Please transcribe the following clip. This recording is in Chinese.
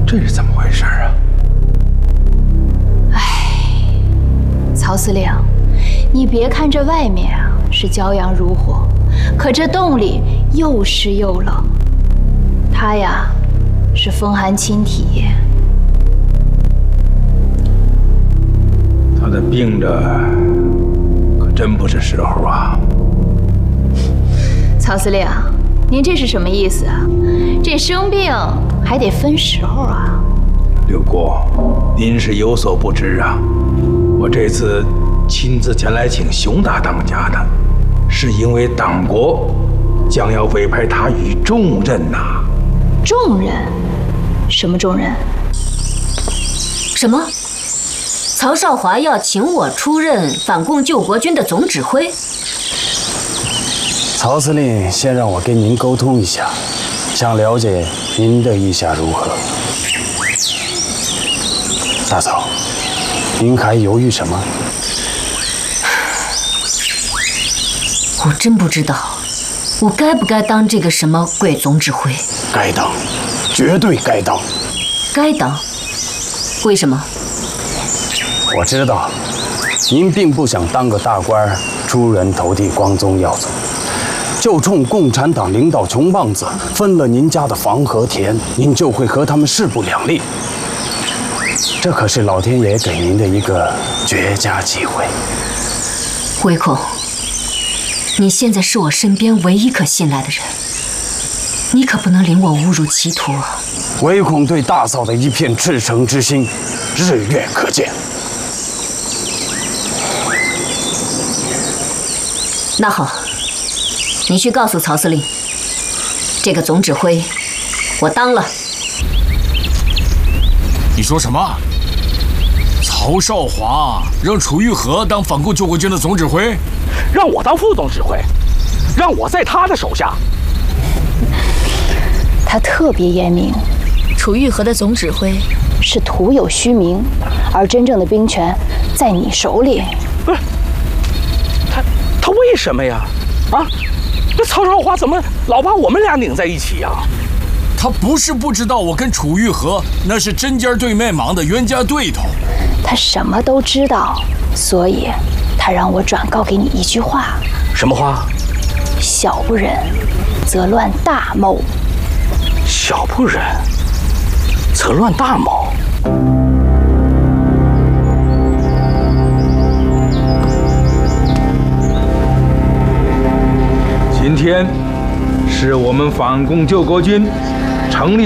这是怎么回事啊？ 曹司令，你别看这外面啊是骄阳如火，可这洞里又湿又冷。他呀是风寒侵体。 他的病着可真不是时候啊。 曹司令，您这是什么意思啊？这生病还得分时候啊。 六姑，您是有所不知啊。我这次亲自前来请熊大当家的，是因为党国将要委派他与重任呐。 重任？什么重任？ 什么？曹少华要请我出任反共救国军的总指挥？ 曹司令先让我跟您沟通一下，想了解您的意下如何。大嫂，您还犹豫什么？ 我真不知道，我该不该当这个什么贵总指挥？ 该当，绝对该当。 该当？为什么？ 我知道，您并不想当个大官，出人头地，光宗耀祖。就冲共产党领导穷棒子分了您家的房和田，您就会和他们势不两立。这可是老天爷给您的一个绝佳机会。 唯恐，你现在是我身边唯一可信赖的人，你可不能领我误入歧途啊！ 唯恐对大嫂的一片赤诚之心，日月可见。 那好，你去告诉曹司令，这个总指挥我当了。 你说什么？曹少华让楚玉和当反共救国军的总指挥， 让我当副总指挥，让我在他的手下。 他特别严明， 楚玉和的总指挥是徒有虚名，而真正的兵权在你手里。 不是，他为什么呀？啊，这曹少华怎么老把我们俩拧在一起呀？ 他不是不知道我跟楚玉和那是针尖对麦芒的冤家对头。 他什么都知道，所以他让我转告给你一句话。 什么话？ 小不忍则乱大谋。 小不忍则乱大谋。 今天是我们反共救国军成立